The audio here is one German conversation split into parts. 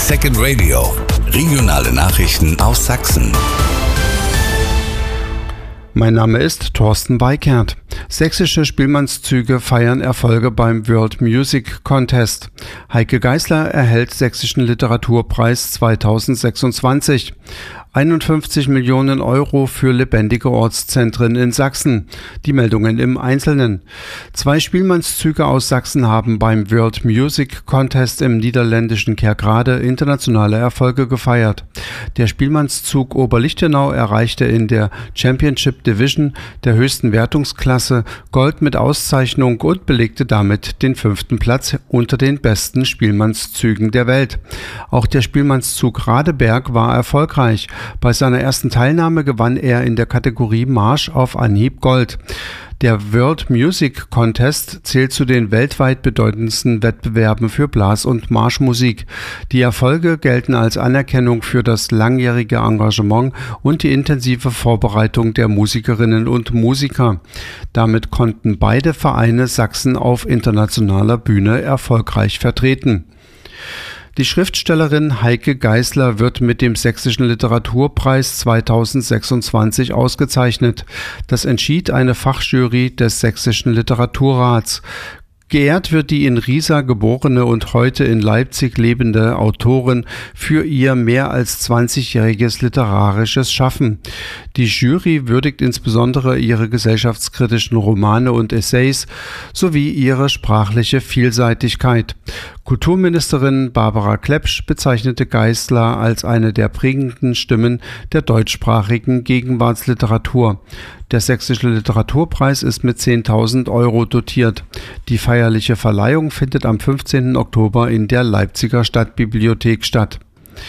Second Radio. Regionale Nachrichten aus Sachsen. Mein Name ist Thorsten Weikert. Sächsische Spielmannszüge feiern Erfolge beim World Music Contest. Heike Geisler erhält Sächsischen Literaturpreis 2026. 51 Millionen Euro für lebendige Ortszentren in Sachsen. Die Meldungen im Einzelnen. 2 Spielmannszüge aus Sachsen haben beim World Music Contest im niederländischen Kerkrade internationale Erfolge gefeiert. Der Spielmannszug Oberlichtenau erreichte in der Championship Division der höchsten Wertungsklasse Gold mit Auszeichnung und belegte damit den 5. Platz unter den besten Spielmannszügen der Welt. Auch der Spielmannszug Radeberg war erfolgreich. Bei seiner ersten Teilnahme gewann er in der Kategorie Marsch auf Anhieb Gold. Der World Music Contest zählt zu den weltweit bedeutendsten Wettbewerben für Blas- und Marschmusik. Die Erfolge gelten als Anerkennung für das langjährige Engagement und die intensive Vorbereitung der Musikerinnen und Musiker. Damit konnten beide Vereine Sachsen auf internationaler Bühne erfolgreich vertreten. Die Schriftstellerin Heike Geisler wird mit dem Sächsischen Literaturpreis 2026 ausgezeichnet. Das entschied eine Fachjury des Sächsischen Literaturrats. Geehrt wird die in Riesa geborene und heute in Leipzig lebende Autorin für ihr mehr als 20-jähriges literarisches Schaffen. Die Jury würdigt insbesondere ihre gesellschaftskritischen Romane und Essays sowie ihre sprachliche Vielseitigkeit. Kulturministerin Barbara Klepsch bezeichnete Geisler als eine der prägenden Stimmen der deutschsprachigen Gegenwartsliteratur. Der Sächsische Literaturpreis ist mit 10.000 Euro dotiert. Die feierliche Verleihung findet am 15. Oktober in der Leipziger Stadtbibliothek statt.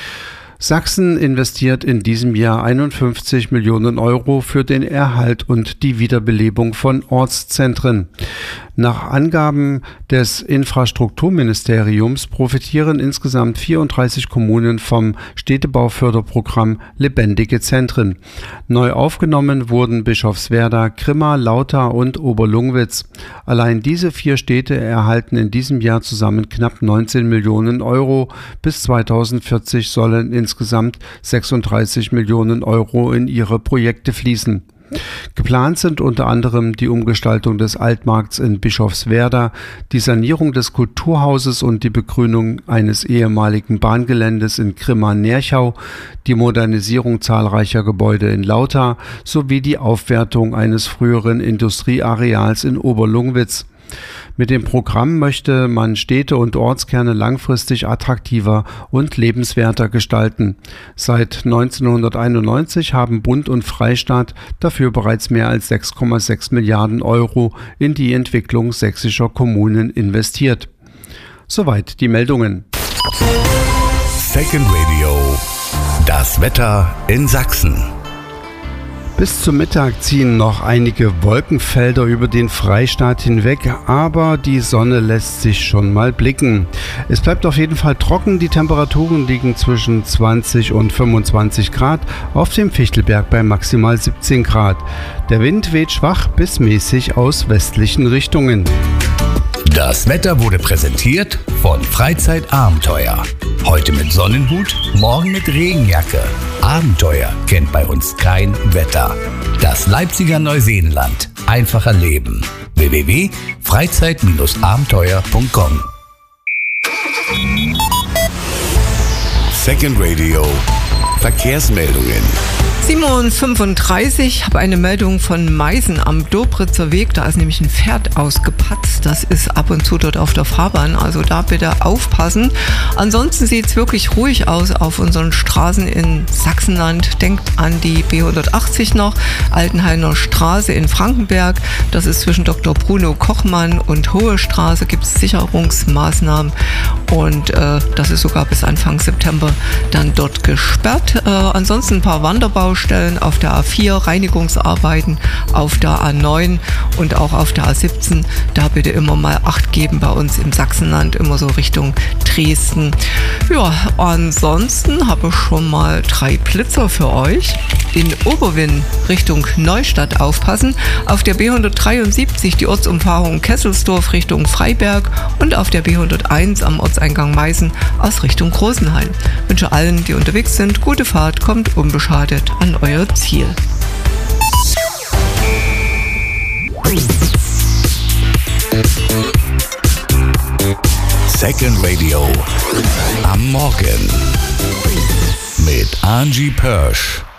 Sachsen investiert in diesem Jahr 51 Millionen Euro für den Erhalt und die Wiederbelebung von Ortszentren. Nach Angaben des Infrastrukturministeriums profitieren insgesamt 34 Kommunen vom Städtebauförderprogramm Lebendige Zentren. Neu aufgenommen wurden Bischofswerda, Grimma, Lauter und Oberlungwitz. Allein diese 4 Städte erhalten in diesem Jahr zusammen knapp 19 Millionen Euro. Bis 2040 sollen insgesamt 36 Millionen Euro in ihre Projekte fließen. Geplant sind unter anderem die Umgestaltung des Altmarkts in Bischofswerda, die Sanierung des Kulturhauses und die Begrünung eines ehemaligen Bahngeländes in Grimma-Nerchau, die Modernisierung zahlreicher Gebäude in Lauter sowie die Aufwertung eines früheren Industrieareals in Oberlungwitz. Mit dem Programm möchte man Städte und Ortskerne langfristig attraktiver und lebenswerter gestalten. Seit 1991 haben Bund und Freistaat dafür bereits mehr als 6,6 Milliarden Euro in die Entwicklung sächsischer Kommunen investiert. Soweit die Meldungen. Second Radio. Das Wetter in Sachsen. Bis zum Mittag ziehen noch einige Wolkenfelder über den Freistaat hinweg, aber die Sonne lässt sich schon mal blicken. Es bleibt auf jeden Fall trocken, die Temperaturen liegen zwischen 20 und 25 Grad, auf dem Fichtelberg bei maximal 17 Grad. Der Wind weht schwach bis mäßig aus westlichen Richtungen. Das Wetter wurde präsentiert von Freizeitabenteuer. Heute mit Sonnenhut, morgen mit Regenjacke. Abenteuer kennt bei uns kein Wetter. Das Leipziger Neuseenland. Einfacher Leben. www.freizeit-abenteuer.com. Second Radio. Verkehrsmeldungen. 7:35 Uhr, ich habe eine Meldung von Meißen am Dobritzer Weg. Da ist nämlich ein Pferd ausgepatzt. Das ist ab und zu dort auf der Fahrbahn, also da bitte aufpassen. Ansonsten sieht es wirklich ruhig aus auf unseren Straßen in Sachsenland. Denkt an die B180 noch, Altenhainer Straße in Frankenberg. Das ist zwischen Dr. Bruno Kochmann und Hohe Straße, gibt es Sicherungsmaßnahmen und das ist sogar bis Anfang September dann dort gesperrt. Ansonsten ein paar Wanderbaustellen auf der A4, Reinigungsarbeiten auf der A9 und auch auf der A17. Da bitte immer mal Acht geben bei uns im Sachsenland, immer so Richtung Dresden. Ja, ansonsten habe ich schon mal 3 Blitzer für euch. In Oberwinn Richtung Neustadt aufpassen, auf der B173 die Ortsumfahrung Kesselsdorf Richtung Freiberg und auf der B101 am Ortseingang Ortseingang Meißen aus Richtung Großenhain. Ich wünsche allen, die unterwegs sind, gute Fahrt, kommt unbeschadet an euer Ziel. Second Radio am Morgen mit Angie Pörsch.